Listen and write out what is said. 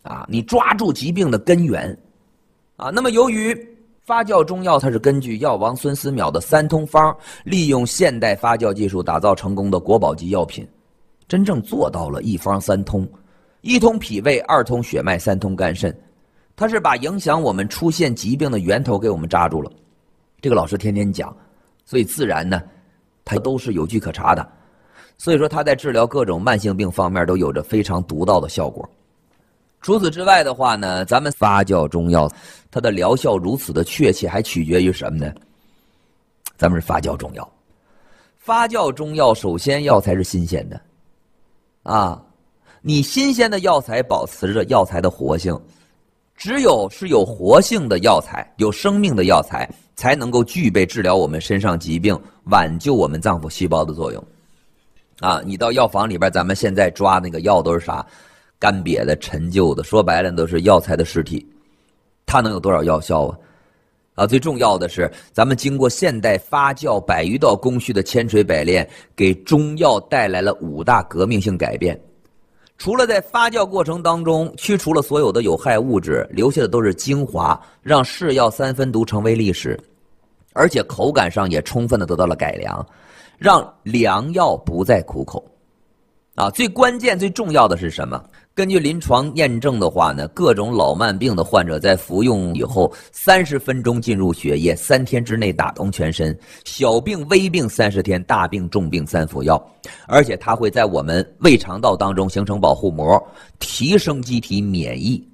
啊，你抓住疾病的根源啊。那么由于发酵中药它是根据药王孙思邈的三通方，利用现代发酵技术打造成功的国宝级药品，真正做到了一方三通，一通脾胃，二通血脉，三通肝肾。它是把影响我们出现疾病的源头给我们扎住了。这个老师天天讲，所以自然呢，它都是有据可查的。所以说它在治疗各种慢性病方面都有着非常独到的效果。除此之外的话呢，咱们发酵中药它的疗效如此的确切，还取决于什么呢？咱们是发酵中药，发酵中药首先药材是新鲜的啊，你新鲜的药材保持着药材的活性，只有是有活性的药材，有生命的药材，才能够具备治疗我们身上疾病、挽救我们脏腑细胞的作用啊。你到药房里边，咱们现在抓那个药都是啥？干瘪的、陈旧的，说白了都是药材的尸体，它能有多少药效啊？啊，最重要的是，咱们经过现代发酵100余道工序的千锤百炼，给中药带来了5大革命性改变。除了在发酵过程当中去除了所有的有害物质，留下的都是精华，让是药3分毒成为历史，而且口感上也充分的得到了改良，让良药不再苦口。啊，最关键、最重要的是什么？根据临床验证的话呢，各种老慢病的患者在服用以后，30分钟进入血液，3天之内打通全身，小病微病30天，大病重病3服药，而且它会在我们胃肠道当中形成保护膜，提升机体免疫